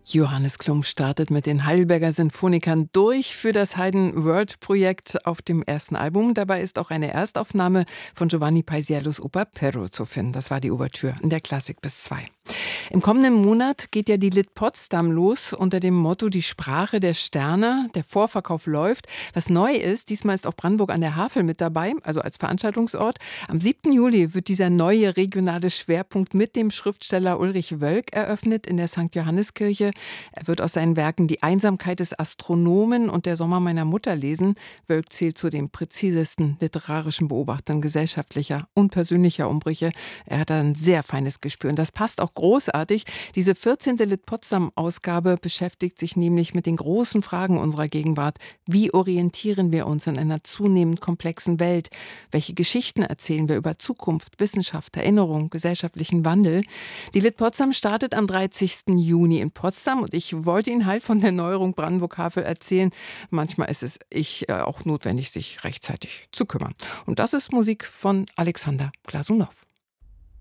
Johannes Klum startet mit den Heidelberger Sinfonikern durch für das Haydn World Projekt auf dem ersten Album. Dabei ist auch eine Erstaufnahme von Giovanni Paisiellos Oper Perro zu finden. Das war die Ouvertüre in der Klassik bis 2. Im kommenden Monat geht ja die Lit Potsdam los unter dem Motto Die Sprache der Sterne. Der Vorverkauf läuft. Was neu ist, diesmal ist auch Brandenburg an der Havel mit dabei, also als Veranstaltungsort. Am 7. Juli wird dieser neue regionale Schwerpunkt mit dem Schriftsteller Ulrich Wölk eröffnet in der St. Johanneskirche. Er wird aus seinen Werken Die Einsamkeit des Astronomen und Der Sommer meiner Mutter lesen. Wölk zählt zu den präzisesten literarischen Beobachtern gesellschaftlicher und persönlicher Umbrüche. Er hat ein sehr feines Gespür und das passt auch großartig. Diese 14. Lit Potsdam-Ausgabe beschäftigt sich nämlich mit den großen Fragen unserer Gegenwart. Wie orientieren wir uns in einer zunehmend komplexen Welt? Welche Geschichten erzählen wir über Zukunft, Wissenschaft, Erinnerung, gesellschaftlichen Wandel? Die Lit Potsdam startet am 30. Juni in Potsdam und ich wollte Ihnen halt von der Neuerung Brandenburg-Havel erzählen. Manchmal ist es auch notwendig, sich rechtzeitig zu kümmern. Und das ist Musik von Alexander Glasunow.